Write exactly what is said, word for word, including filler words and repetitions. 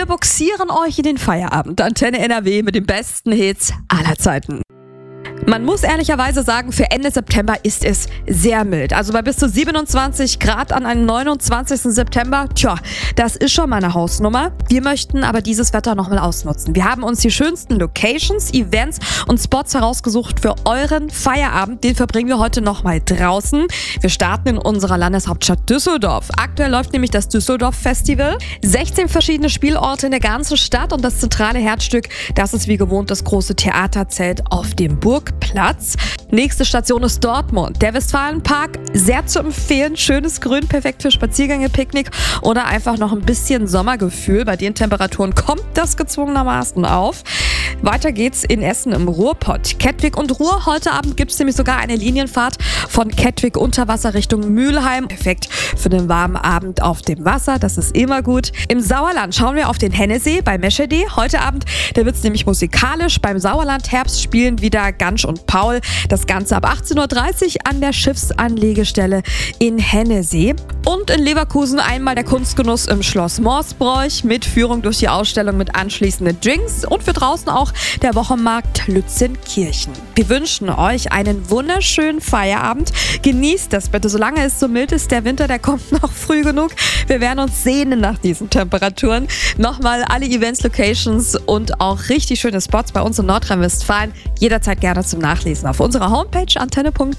Wir boxieren euch in den Feierabend. Antenne N R W mit den besten Hits aller Zeiten. Man muss ehrlicherweise sagen, für Ende September ist es sehr mild. Also bei bis zu siebenundzwanzig Grad an einem neunundzwanzigsten September, tja, das ist schon mal eine Hausnummer. Wir möchten aber dieses Wetter nochmal ausnutzen. Wir haben uns die schönsten Locations, Events und Spots herausgesucht für euren Feierabend. Den verbringen wir heute nochmal draußen. Wir starten in unserer Landeshauptstadt Düsseldorf. Aktuell läuft nämlich das Düsseldorf Festival. sechzehn verschiedene Spielorte in der ganzen Stadt und das zentrale Herzstück, das ist wie gewohnt das große Theaterzelt auf dem Burgplatz. Nächste Station ist Dortmund. Der Westfalenpark, sehr zu empfehlen. Schönes Grün, perfekt für Spaziergänge, Picknick oder einfach noch ein bisschen Sommergefühl. Bei den Temperaturen kommt das gezwungenermaßen auf. Weiter geht's in Essen im Ruhrpott. Kettwig und Ruhr. Heute Abend gibt es nämlich sogar eine Linienfahrt von Kettwig unter Wasser Richtung Mülheim. Perfekt für den warmen Abend auf dem Wasser. Das ist immer gut. Im Sauerland schauen wir auf den Hennesee bei Meschede. Heute Abend, da wird es nämlich musikalisch. Beim Sauerland Herbst spielen wieder Gansch und Paul. Das Ganze ab achtzehn Uhr dreißig an der Schiffsanlegestelle in Hennesee. Und in Leverkusen einmal der Kunstgenuss im Schloss Morsbroich mit Führung durch die Ausstellung mit anschließenden Drinks und für draußen auch der Wochenmarkt Lützenkirchen. Wir wünschen euch einen wunderschönen Feierabend. Genießt das bitte, solange es so mild ist. Der Winter, der kommt noch früh genug. Wir werden uns sehnen nach diesen Temperaturen. Nochmal alle Events, Locations und auch richtig schöne Spots bei uns in Nordrhein-Westfalen jederzeit gerne zum Nachlesen auf unserer Homepage antenne punkt